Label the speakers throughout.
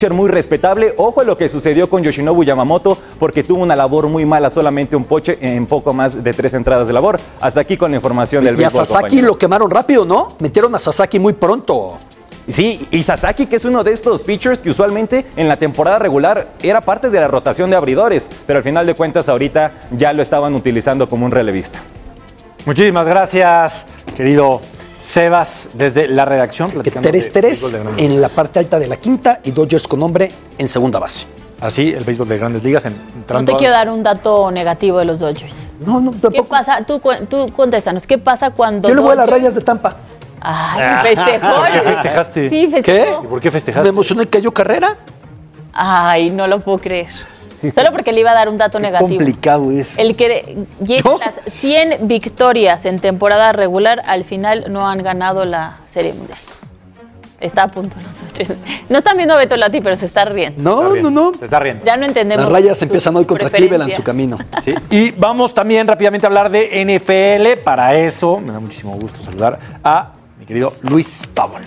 Speaker 1: muy respetable. Ojo a lo que sucedió con Yoshinobu Yamamoto, porque tuvo una labor muy mala, solamente un ponche en poco más de 3 entradas de labor. Hasta aquí con la información del béisbol.
Speaker 2: Y a Sasaki
Speaker 1: compañeros.
Speaker 2: lo quemaron rápido, ¿no? Metieron a Sasaki muy pronto.
Speaker 1: Sí, y Sasaki, que es uno de estos pitchers que usualmente en la temporada regular era parte de la rotación de abridores, pero al final de cuentas ahorita ya lo estaban utilizando como un relevista.
Speaker 3: Muchísimas gracias, querido Sebas, desde la redacción.
Speaker 2: 3-3 en la parte alta de la quinta y Dodgers con hombre en segunda base.
Speaker 3: Así, el béisbol de Grandes Ligas entrando.
Speaker 4: No te quiero dar un dato negativo de los Dodgers.
Speaker 2: No, tampoco.
Speaker 4: ¿Qué pasa? Tú contéstanos. ¿Qué pasa cuando
Speaker 2: Yo le voy a las
Speaker 4: Dodgers...
Speaker 2: Rayas de Tampa.
Speaker 4: Ay, festejó.
Speaker 3: ¿Por qué festejaste?
Speaker 4: Sí, festejó.
Speaker 3: ¿Y por qué festejaste?
Speaker 2: Me emocioné que cayó Carrera.
Speaker 4: Ay, no lo puedo creer. Solo porque le iba a dar un dato negativo.
Speaker 3: Complicado es.
Speaker 4: El que llegue
Speaker 2: ¿No?
Speaker 4: las 100 victorias en temporada regular, al final no han ganado la Serie Mundial. Está a punto los Dodgers. No están viendo a Beto Lati, pero se está riendo.
Speaker 2: No.
Speaker 3: Se está riendo.
Speaker 4: Ya no entendemos.
Speaker 2: Las Rayas
Speaker 4: su
Speaker 2: empiezan hoy contra
Speaker 4: preferencia.
Speaker 2: Cleveland su camino.
Speaker 3: Sí. Y vamos también rápidamente a hablar de NFL. Para eso, me da muchísimo gusto saludar a mi querido Luis Pavón.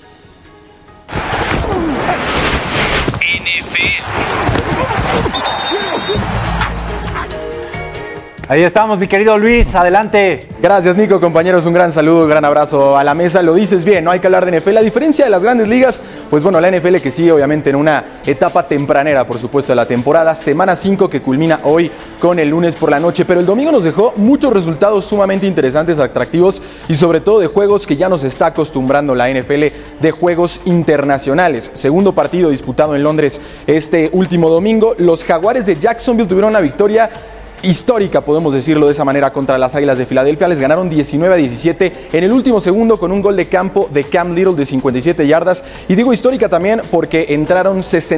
Speaker 3: Ahí estamos, mi querido Luis, adelante.
Speaker 5: Gracias, Nico, compañeros, un gran saludo, un gran abrazo a la mesa. Lo dices bien, no hay que hablar de NFL. A diferencia de las grandes ligas, pues bueno, la NFL que sigue obviamente en una etapa tempranera, por supuesto, de la temporada. Semana 5 que culmina hoy con el lunes por la noche, pero el domingo nos dejó muchos resultados sumamente interesantes, atractivos y sobre todo de juegos que ya nos está acostumbrando la NFL, de juegos internacionales. Segundo partido disputado en Londres este último domingo. Los Jaguares de Jacksonville tuvieron una victoria histórica, podemos decirlo de esa manera, contra las Águilas de Filadelfia. Les ganaron 19-17 en el último segundo con un gol de campo de Cam Little de 57 yardas. Y digo histórica también porque entraron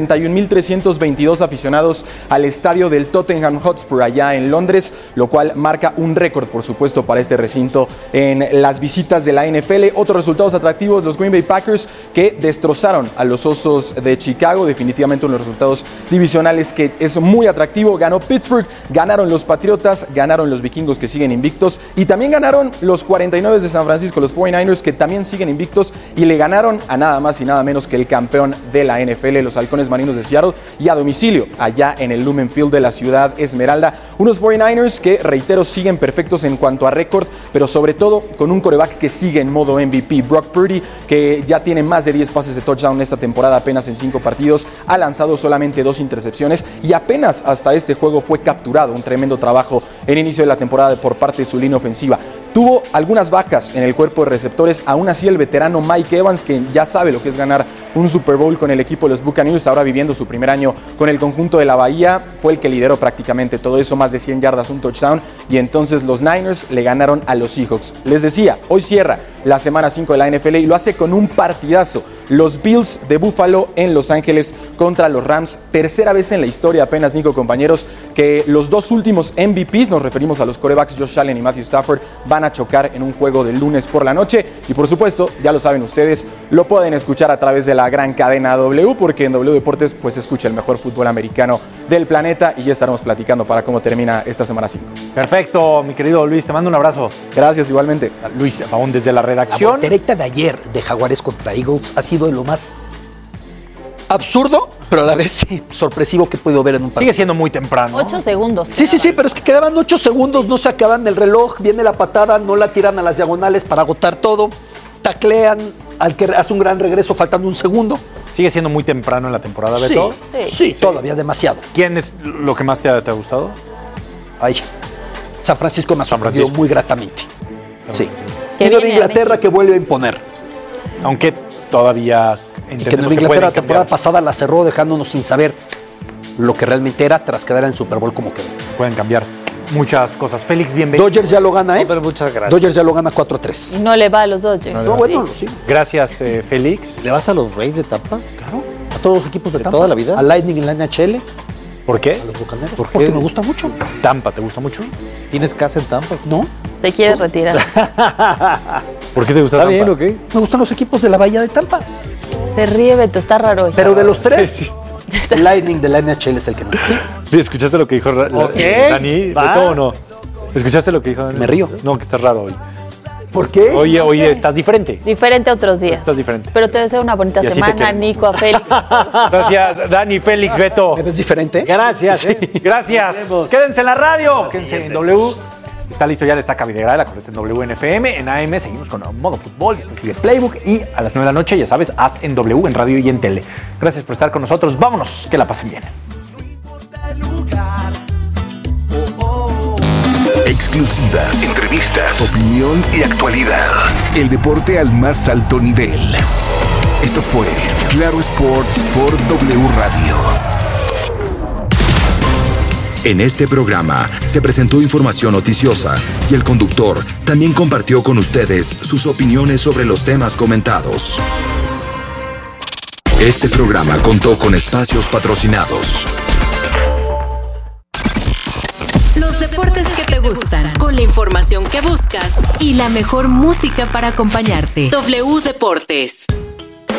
Speaker 5: 61.322 aficionados al estadio del Tottenham Hotspur allá en Londres, lo cual marca un récord, por supuesto, para este recinto en las visitas de la NFL. Otros resultados atractivos, los Green Bay Packers, que destrozaron a los Osos de Chicago. Definitivamente uno de los resultados divisionales que es muy atractivo. Ganó Pittsburgh, ganaron los Patriotas, ganaron los Vikingos, que siguen invictos, y también ganaron los 49 de San Francisco, los 49ers, que también siguen invictos, y le ganaron a nada más y nada menos que el campeón de la NFL, los Halcones Marinos de Seattle, y a domicilio allá en el Lumen Field de la ciudad Esmeralda. Unos 49ers que, reitero, siguen perfectos en cuanto a récord, pero sobre todo con un quarterback que sigue en modo MVP. Brock Purdy, que ya tiene más de 10 pases de touchdown esta temporada, apenas en 5 partidos, ha lanzado solamente 2 intercepciones y apenas hasta este juego fue capturado. Un tremendo trabajo en inicio de la temporada por parte de su línea ofensiva. Tuvo algunas bajas en el cuerpo de receptores, aún así el veterano Mike Evans, que ya sabe lo que es ganar un Super Bowl con el equipo de los Buccaneers, ahora viviendo su primer año con el conjunto de la Bahía, fue el que lideró prácticamente todo eso, más de 100 yardas, un touchdown, y entonces los Niners le ganaron a los Seahawks. Les decía, hoy cierra la semana 5 de la NFL y lo hace con un partidazo. Los Bills de Buffalo en Los Ángeles contra los Rams. Tercera vez en la historia apenas, Nico, compañeros, que los dos últimos MVPs, nos referimos a los quarterbacks Josh Allen y Matthew Stafford, van a chocar en un juego del lunes por la noche. Y por supuesto, ya lo saben ustedes, lo pueden escuchar a través de la gran cadena W, porque en W Deportes pues se escucha el mejor fútbol americano del planeta, y ya estaremos platicando para cómo termina esta semana 5.
Speaker 3: Perfecto, mi querido Luis, te mando un abrazo.
Speaker 5: Gracias, igualmente.
Speaker 3: Luis Pavón desde la
Speaker 2: La
Speaker 3: redacción.
Speaker 2: voltereta de ayer de Jaguares contra Eagles ha sido de lo más absurdo, pero a la vez sí, sorpresivo que he podido ver en un partido.
Speaker 3: Sigue siendo muy temprano.
Speaker 4: 8 segundos.
Speaker 2: Sí, pero es que quedaban 8 segundos, no se acaban el reloj, viene la patada, no la tiran a las diagonales para agotar todo, taclean al que hace un gran regreso faltando un segundo.
Speaker 3: Sigue siendo muy temprano en la temporada, Beto.
Speaker 2: Sí, todavía demasiado.
Speaker 3: ¿Quién es lo que más te ha gustado?
Speaker 2: Ay, San Francisco me ha sorprendido muy gratamente. Sí.
Speaker 4: Que
Speaker 2: Y Nueva
Speaker 4: viene a
Speaker 2: Inglaterra
Speaker 4: México.
Speaker 2: que vuelve a imponer.
Speaker 3: Aunque todavía
Speaker 2: Que
Speaker 3: entendemos
Speaker 2: Nueva
Speaker 3: que
Speaker 2: Inglaterra
Speaker 3: pueden
Speaker 2: la temporada
Speaker 3: cambiar.
Speaker 2: pasada la cerró dejándonos sin saber lo que realmente era tras quedar en el Super Bowl como quedó.
Speaker 3: Pueden cambiar muchas cosas. Félix, bienvenido.
Speaker 2: Dodgers ya lo gana, ¿eh?
Speaker 6: Pero muchas gracias.
Speaker 2: Dodgers ya lo gana 4-3.
Speaker 4: Y no le va a los Dodgers.
Speaker 2: No, bueno, sí.
Speaker 3: Gracias, Félix.
Speaker 6: ¿Le vas a los Rays de Tampa?
Speaker 2: Claro. A todos los equipos de Tampa.
Speaker 6: toda la vida?
Speaker 2: A Lightning en la NHL,
Speaker 3: ¿Por qué?
Speaker 2: a los Bucaneros.
Speaker 6: ¿Por qué?
Speaker 2: Porque me gusta mucho.
Speaker 3: Tampa, ¿te gusta mucho?
Speaker 6: ¿Tienes casa en Tampa?
Speaker 2: ¿No?
Speaker 4: Se quiere retirar.
Speaker 3: ¿Por qué te gusta
Speaker 6: ¿Está
Speaker 3: Tampa?
Speaker 6: bien o qué?
Speaker 2: Me gustan los equipos de la Bahía de Tampa.
Speaker 4: Se ríe, Beto, está raro hoy.
Speaker 2: Pero de los tres, el Lightning de la NHL es el que me gusta.
Speaker 3: ¿Escuchaste lo que dijo Dani?
Speaker 6: Va.
Speaker 3: ¿Beto o no? ¿Escuchaste lo que dijo Dani?
Speaker 2: Me río.
Speaker 3: No, que está raro hoy.
Speaker 2: ¿Por qué?
Speaker 3: Hoy estás diferente.
Speaker 4: Diferente a otros días.
Speaker 3: Estás diferente.
Speaker 4: Pero te deseo una bonita
Speaker 3: Y así te
Speaker 4: semana,
Speaker 3: queremos.
Speaker 4: Nico, a Félix.
Speaker 3: Gracias, Dani, Félix, Beto.
Speaker 2: ¿Me ves diferente?
Speaker 6: Gracias.
Speaker 3: Gracias. Quédense en la radio. Quédense en W. Está listo ya el Estaca Videgrada, la correcta en WNFM. En AM seguimos con Modo Fútbol, después sigue Playbook. Y a las 9 de la noche, ya sabes, haz en W, en radio y en tele. Gracias por estar con nosotros. Vámonos, que la pasen bien.
Speaker 7: Exclusivas, entrevistas, opinión y actualidad. El deporte al más alto nivel. Esto fue Claro Sports por W Radio. En este programa se presentó información noticiosa y el conductor también compartió con ustedes sus opiniones sobre los temas comentados. Este programa contó con espacios patrocinados.
Speaker 8: Los deportes que te gustan, con la información que buscas y la mejor música para acompañarte. W Deportes.